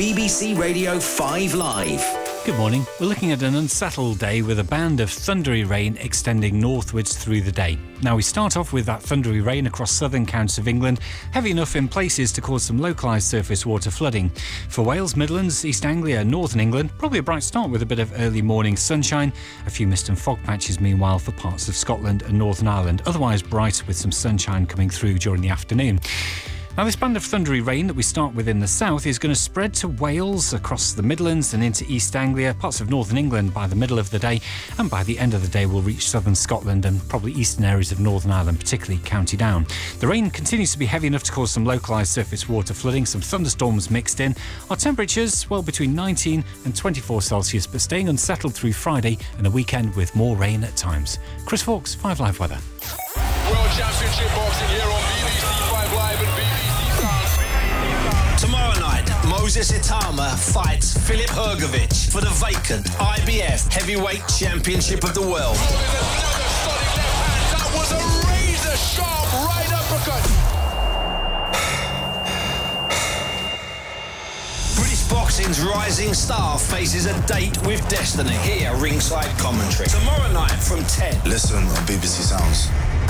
BBC Radio 5 Live. Good morning. We're looking at an unsettled day with a band of thundery rain extending northwards through the day. Now, we start off with that thundery rain across southern counties of England, heavy enough in places to cause some localised surface water flooding. For Wales, Midlands, East Anglia, northern England, probably a bright start with a bit of early morning sunshine. A few mist and fog patches, meanwhile, for parts of Scotland and Northern Ireland. Otherwise bright with some sunshine coming through during the afternoon. Now, this band of thundery rain that we start with in the south is going to spread to Wales, across the Midlands and into East Anglia, parts of northern England by the middle of the day, and by the end of the day will reach southern Scotland and probably eastern areas of Northern Ireland, particularly County Down. The rain continues to be heavy enough to cause some localised surface water flooding, some thunderstorms mixed in. Our temperatures, well, between 19 and 24 Celsius, but staying unsettled through Friday and a weekend with more rain at times. Chris Fawkes, 5 Live Weather. World Championship Boxing here on BBC 5 Live and BBC Sound. Tomorrow night, Moses Itama fights Filip Hrgović for the vacant IBF Heavyweight Championship of the World. Oh, another stunning left hand. That was a razor-sharp right uppercut. British boxing's rising star faces a date with destiny. Here, ringside commentary. Tomorrow night from 10. Listen on BBC Sounds.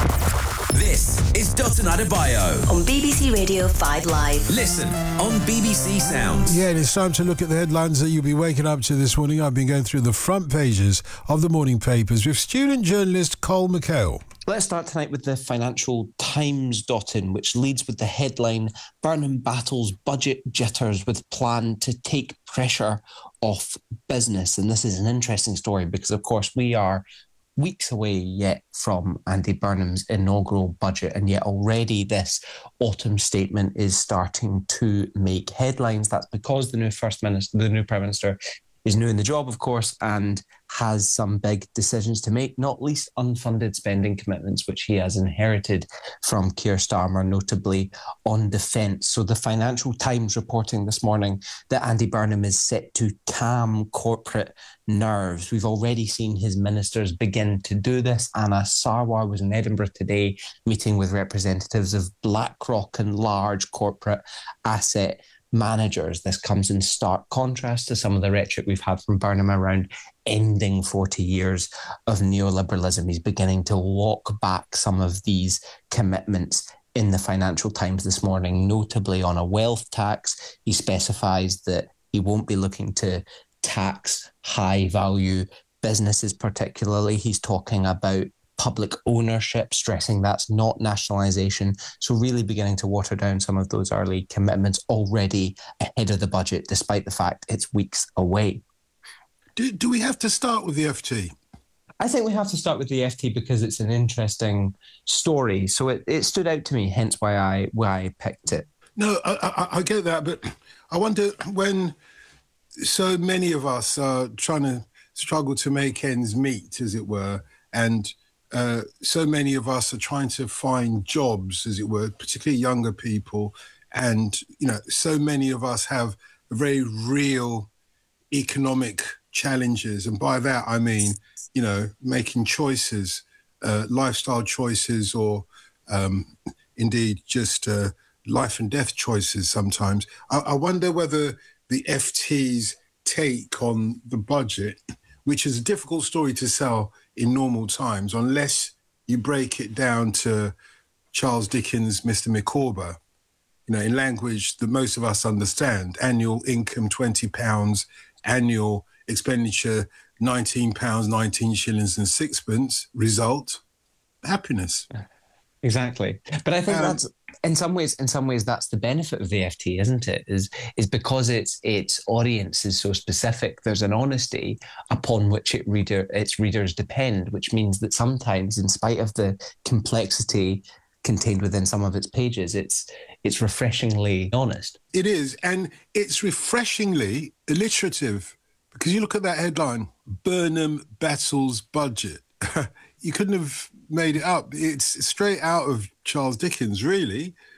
This is Dotun Adebayo on BBC Radio 5 Live. Listen on BBC Sounds. Yeah, and it's time to look at the headlines that you'll be waking up to this morning. I've been going through the front pages of the morning papers with student journalist Cole McHale. Let's start tonight with the Financial Times dot-in, which leads with the headline, Burnham battles budget jitters with plan to take pressure off business. And this is an interesting story because, of course, we are weeks away yet from Andy Burnham's inaugural budget, and yet already this autumn statement is starting to make headlines. That's because the new Prime Minister is new in the job, of course, and has some big decisions to make, not least unfunded spending commitments, which he has inherited from Keir Starmer, notably on defence. So the Financial Times reporting this morning that Andy Burnham is set to calm corporate nerves. We've already seen his ministers begin to do this. Anna Sarwar was in Edinburgh today meeting with representatives of BlackRock and large corporate asset managers. This comes in stark contrast to some of the rhetoric we've had from Burnham around ending 40 years of neoliberalism. He's beginning to walk back some of these commitments in the Financial Times this morning, notably on a wealth tax. He specifies that he won't be looking to tax high-value businesses particularly. He's talking about public ownership, stressing that's not nationalisation. So really beginning to water down some of those early commitments already ahead of the budget, despite the fact it's weeks away. Do we have to start with the FT? I think we have to start with the FT because it's an interesting story. So it stood out to me, hence why I picked it. No, I get that, but I wonder when so many of us are trying to struggle to make ends meet, as it were, and so many of us are trying to find jobs, as it were, particularly younger people. And, so many of us have very real economic challenges. And by that, I mean, making choices, lifestyle choices, or indeed just life and death choices sometimes. I wonder whether the FT's take on the budget, which is a difficult story to sell in normal times, unless you break it down to Charles Dickens' Mr. Micawber, in language that most of us understand. Annual income, £20, annual expenditure, £19, 19 shillings and sixpence. Result, happiness. Exactly. But I think that's, in some ways, that's the benefit of the FT, isn't it? Is because its audience is so specific. There's an honesty upon which its readers depend, which means that sometimes, in spite of the complexity contained within some of its pages, it's refreshingly honest. It is, and it's refreshingly alliterative, because you look at that headline, Burnham battles budget. You couldn't have made it up. It's straight out of Charles Dickens, really.